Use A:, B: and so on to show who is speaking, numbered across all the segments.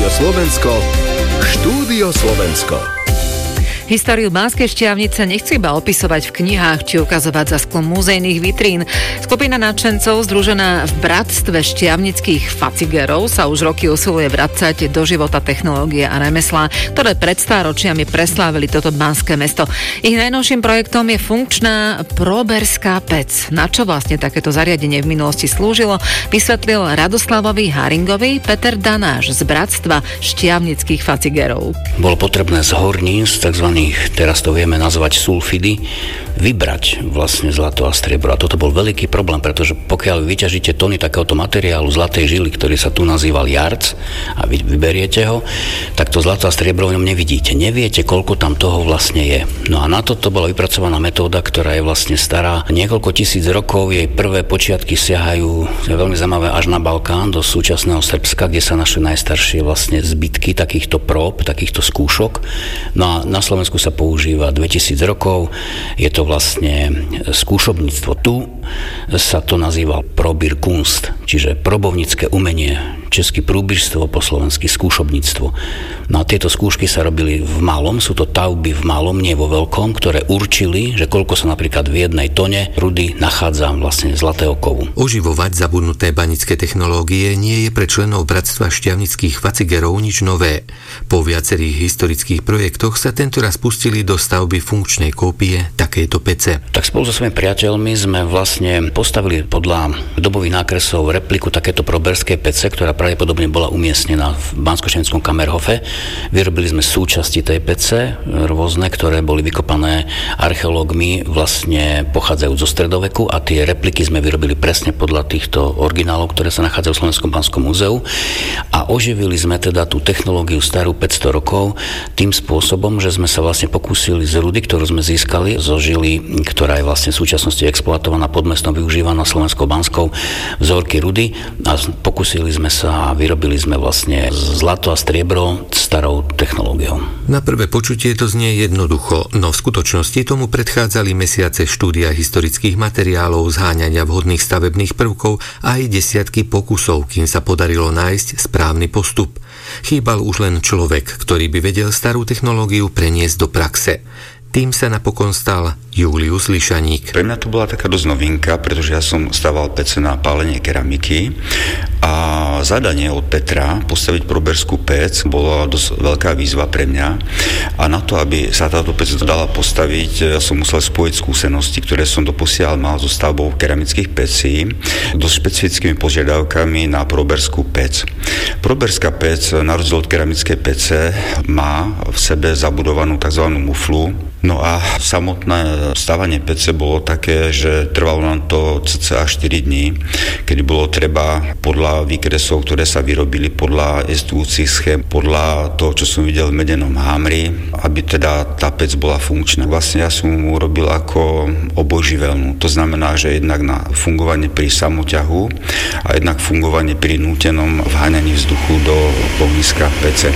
A: Rádio Slovensko, Štúdio Slovensko.
B: Históriu Banskej Štiavnice nechce iba opisovať v knihách či ukazovať za sklom múzejných vitrín. Skupina nadšencov združená v Bratstve štiavnických facigerov sa už roky usiluje vracať do života technológie a remeslá, ktoré pred stáročiami preslávili toto banské mesto. Ich najnovším projektom je funkčná Proberská pec. Na čo vlastne takéto zariadenie v minulosti slúžilo, vysvetlil Radoslavovi Haringovi Peter Danáš z Bratstva štiavnických facigerov.
C: Bolo potrebné z horníc, tzv. Teraz to vieme nazvať sulfidy, vybrať vlastne zlato a striebro. A toto bol veľký problém, pretože pokiaľ vyťažíte tony takéhoto materiálu zlatej žily, ktorý sa tu nazýval jarc, a vy vyberiete ho, tak to zlato a striebro v ňom nevidíte. Neviete, koľko tam toho vlastne je. No a na toto bola vypracovaná metóda, ktorá je vlastne stará niekoľko tisíc rokov. Jej prvé počiatky siahajú, je veľmi zaujímavé, až na Balkán, do súčasného Srbska, kde sa našli najstaršie vlastne zbytky takýchto prób, takýchto skúšok. No a na Slovensku sa používa 2000 rokov. Je to vlastne skúšobníctvo. Tu sa to nazýva Probierkunst, čiže probovnícke umenie, český prúbižstvo, po slovensky skúšobníctvo. No a tieto skúšky sa robili v malom, sú to tauby v malom, nie vo veľkom, ktoré určili, že koľko sa napríklad v jednej tone rudy nachádza vlastne zlatého kovu.
D: Oživovať zabudnuté banické technológie nie je pre členov Bratstva štiavnických facigerov nič nové. Po viacerých historických projektoch sa tentoraz pustili do stavby funkčnej kópie takejto pece.
C: Tak spolu so svojimi priateľmi sme vlastne postavili podľa dobových nákresov repliku takéto proberskej pece, ktorá pravdepodobne bola umiestnená v Banskoštiavnickom Kamerhofe. Vyrobili sme súčasti tej pece, rôzne, ktoré boli vykopané archeológmi, vlastne pochádzajú zo stredoveku, a tie repliky sme vyrobili presne podľa týchto originálov, ktoré sa nachádzajú v Slovenskom Banskom múzeu, a oživili sme teda tú technológiu starú 500 rokov tým spôsobom, že sme sa vlastne pokúsili z rudy, ktorú sme získali zo žily, ktorá je vlastne v súčasnosti exploatovaná pod mestom, využívaná Slovenskou Banskou, vzorky rudy, a pokúsili sme sa a vyrobili sme vlastne zlato a striebro starou technológiou.
D: Na prvé počutie to znie jednoducho, no v skutočnosti tomu predchádzali mesiace štúdia historických materiálov, zháňania vhodných stavebných prvkov a aj desiatky pokusov, kým sa podarilo nájsť správny postup. Chýbal už len človek, ktorý by vedel starú technológiu preniesť do praxe. Tým sa napokon stal Julius Lišaník.
E: Pre mňa to bola taká dosť novinka, pretože ja som staval pece na pálenie keramiky a zadanie od Petra postaviť proberskú pec bola dosť veľká výzva pre mňa, a na to, aby sa táto pec dala postaviť, ja som musel spojiť skúsenosti, ktoré som doposiaľ mal so stavbou keramických pecí, dosť špecifickými požiadavkami na proberskú pec. Proberská pec, na rozdiel od keramickej pece, má v sebe zabudovanú tzv. Muflu. No a samotné stavanie pece bolo také, že trvalo nám to cca 4 dní, kedy bolo treba podľa výkresov, ktoré sa vyrobili, podľa existujúcich schém, podľa toho, čo som videl v medenom hámri, aby teda tá pec bola funkčná. Vlastne ja som mu urobil ako obojživelnú. To znamená, že jednak na fungovanie pri samoťahu a jednak fungovanie pri nútenom vháňaní vzduchu do ohniska pece.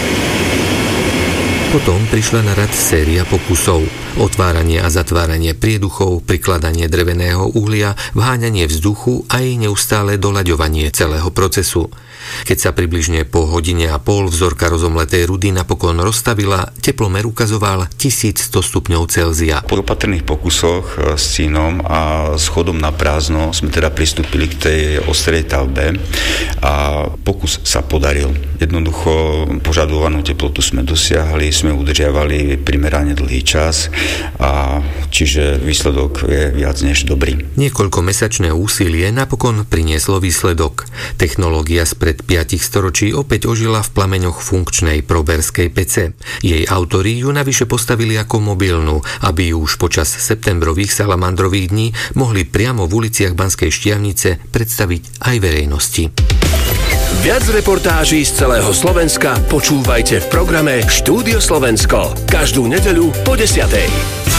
D: Potom prišla na rad séria pokusov. Otváranie a zatváranie prieduchov, prikladanie dreveného uhlia, vháňanie vzduchu a jej neustále doľaďovanie celého procesu. Keď sa približne po hodine a pol vzorka rozomletej rudy napokon rozstavila, teplomer ukazoval 1100 stupňov Celzia.
E: Po opatrných pokusoch s cínom a schodom na prázdno sme teda pristúpili k tej ostrej tavbe a pokus sa podaril. Jednoducho požadovanú teplotu sme dosiahli, sme udržiavali primerane dlhý čas, a čiže výsledok je viac než dobrý.
D: Niekoľkomesačné úsilie napokon prinieslo výsledok. Technológia spred 5 storočí opäť ožila v plameňoch funkčnej proberskej pece. Jej autori ju navyše postavili ako mobilnú, aby ju už počas septembrových salamandrových dní mohli priamo v uliciach Banskej Štiavnice predstaviť aj verejnosti.
A: Viac reportáží z celého Slovenska počúvajte v programe Štúdio Slovensko každú nedeľu po 10:00.